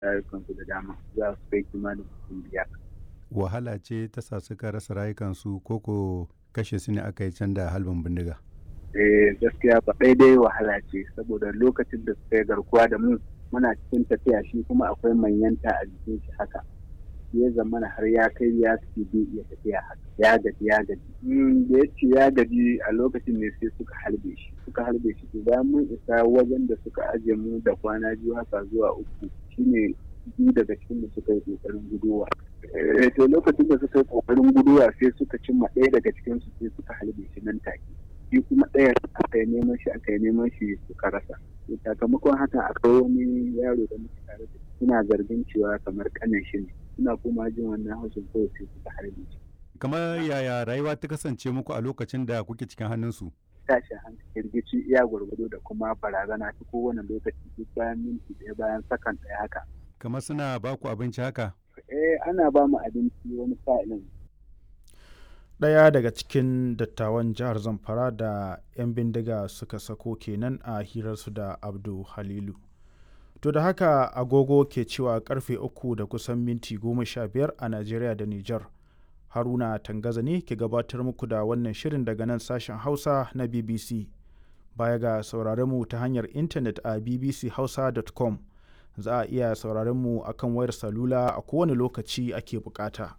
rayukansu da dama, za su kai kimanin mutum biyar. Wahala ce ta sa suka rasa rayukansu ko ko kashe su ne aka yi can da halbin bindiga? Gaskiya ba dai wahala ce, saboda lokacin da suka yi garkuwa da mu muna cikin tafiya, shi kuma akwai manyanta a jikin shi haka. Ya zamana har ya kai ya ce bai iya tafiya haka, ya gaji. Da ya ce ya gaji a lokacin ne sai suka harbe shi. To bayan mun isa wajen da suka ajiye mu da kwana biyu haka zuwa uku, shine biyu daga cikin da suka yi kokarin guduwa. To lokacin da suka yi kokarin guduwa sai suka cimma ɗaya daga cikin su sai suka harbe shi nan take. Shi kuma ɗaya aka yi neman shi suka rasa. To sakamakon haka akwai wani yaro da muke tare da suna zargin cewa kamar kanin shi ne. Suna kuma jin wannan haushin kawai sai suka harbe shi. Kamar yaya rayuwa ta kasance muku a lokacin da kuke cikin hannunsu? Tashin hankali, rikici iya gwargwado da kuma barazana ta kowane lokaci, duk bayan minti ɗaya, bayan sakan ɗaya haka. Kamar suna ba ku abinci haka? Ana ba mu abinci wani sa'ilin. Ɗaya daga cikin dattawan jihar Zamfara da 'yan bindiga suka sako kenan a hirarsu da Abdu Halilu. To da haka agogo ke cewa karfe 3 da kusan minti 15 a Najeriya da Nijar. Haruna Tangaza ne ke gabatar muku da wannan shirin daga nan sashen Hausa na BBC. Baya ga sauraron mu ta hanyar intanet a bbchausa.com, za a iya sauraron mu akan wayar salula a kowane lokaci ake bukata.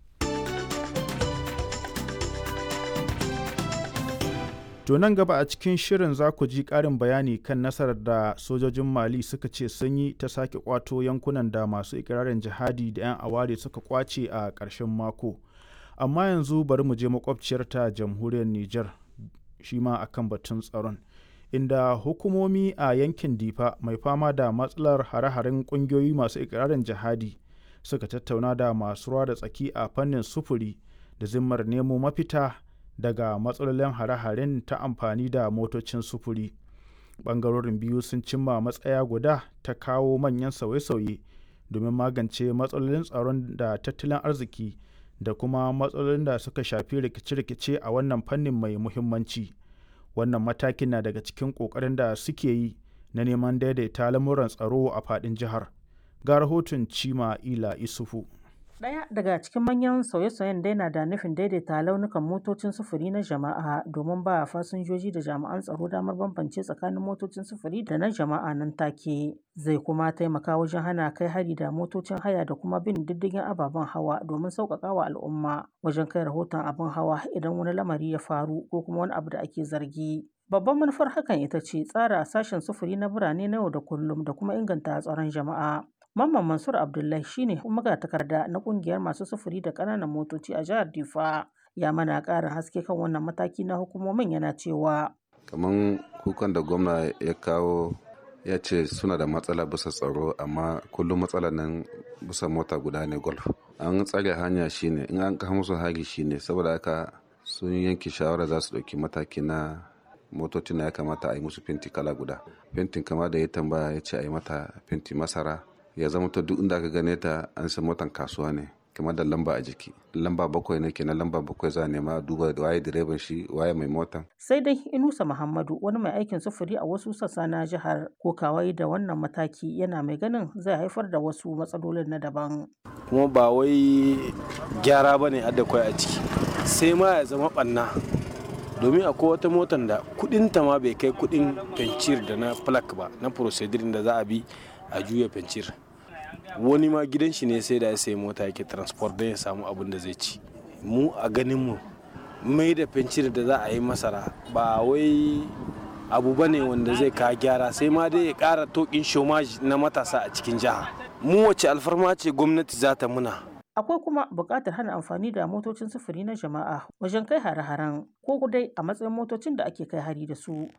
To nan gaba a cikin shirin za ku ji ƙarin bayani kan nasarar da sojojin Mali suka ce sun yi ta sake kwato yankunan da masu ikirarin jihadi da 'yan aware suka kwace a ƙarshen mako. Amma yanzu bari mu je makwabciyarta jamhuriyar Nijar, shi ma akan batun tsaron, inda hukumomi a yankin Difa mai fama da matsalar hare-haren ƙungiyoyi masu ikirarin jihadi suka tattauna da masu ruwa da tsaki a fannin sufuri da zimmar nemo mafita daga matsalolin hare-haren ta amfani da motocin sufuri. Ɓangarorin biyu sun cimma matsaya guda ta kawo manyan sauye-sauye domin magance matsalolin tsaron da tattalin arziki da kuma matsalolin da suka shafi rikice-rikice a wannan fannin mai muhimmanci. Wannan matakin na daga cikin ƙoƙarin da suke yi na neman daidaita lamuran tsaro a faɗin jihar. Ga rahoton Cima Ila Isufu. Ɗaya daga cikin manyan sauye-sauyen dai na da nufin daidaita launukan motocin sufuri na jama'a domin ba fasinjoji da jami'an tsaro damar bambance tsakanin motocin sufuri da na jama'a nan take. Zai kuma taimaka wajen hana kai hari da motocin haya da kuma bin diddigin ababen hawa domin sauƙaƙa wa al'umma wajen kai rahoton abin hawa idan wani lamari ya faru ko kuma wani abu da ake zargi. Babban manufar hakan ita ce tsara sashen sufuri na birane na yau da kullum da kuma inganta tsaron jama'a. Mamman Mansur Abdullahi shine magatakarda na kungiyar masu sufuri da ƙananan motoci a jihar Difa. Ya mana ƙarin haske kan wannan mataki na hukumomin, yana cewa kaman kukan da gwamna ya kawo, ya ce suna da matsala bisa tsaro, amma kullum matsalar nan bisa mota guda ne, golf. An tsare hanya shine in an kawo musu hari shine, saboda haka sun yanke shawara za su ɗauki mataki na motocin da ya kamata a yi musu fenti kala guda. Fentin kama da ya tambaya ya ce a yi mata fenti masara, ya zama ta duk inda aka gane ta an san motan kasuwa ne, kamar da lamba a jiki. Lamba 7 ne kenan, lamba 7 za a nema duba waye direban shi, waye mai motan. Sai dai Inusa Muhammadu, wani mai aikin sufuri a wasu sassa na jihar, ko kawai da wannan mataki yana mai ganin zai haifar da wasu matsalolin na daban. Kuma ba wai gyara bane adda kwai a ciki, sai ma ya zama ɓanna. Domin akwai wata motar da kudinta ma bai kai kudin fencir da na plak ba, na procedure da za a bi a juya fencir. Wani ma gidan shi ne sai da ya sayi mota yake transport don ya samu abin da zai ci. Mu a ganin mu mai da fencir da za a yi masara ba wai abu bane wanda zai ka gyara, sai ma dai ya kara tokin shomaji na matasa a cikin jiha. Mu wace alfarma ce gwamnati za ta muna? Akwai kuma buƙatar hana amfani da motocin sufuri na jama'a wajen kai hare-haren, ko dai a matsayin motocin da ake kai hari da su,